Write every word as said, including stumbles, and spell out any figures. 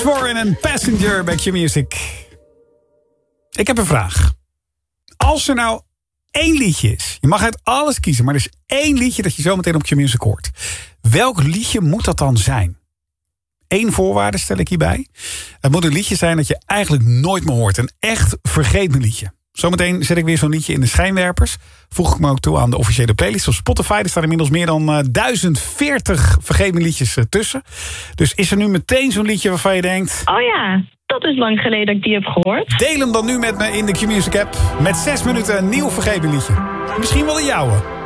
Warren en Passenger bij Q-Music. Ik heb een vraag. Als er nou één liedje is, je mag uit alles kiezen, maar er is één liedje dat je zo meteen op Q-Music hoort. Welk liedje moet dat dan zijn? Eén voorwaarde stel ik hierbij. Het moet een liedje zijn dat je eigenlijk nooit meer hoort. Een echt vergeten liedje. Zometeen zet ik weer zo'n liedje in de schijnwerpers. Voeg ik me ook toe aan de officiële playlist op Spotify. Er staan inmiddels meer dan uh, duizend veertig vergeten liedjes uh, tussen. Dus is er nu meteen zo'n liedje waarvan je denkt... Oh ja, dat is lang geleden dat ik die heb gehoord. Deel hem dan nu met me in de Q-Music app. Met zes minuten een nieuw vergeten liedje. Misschien wel de jouwe.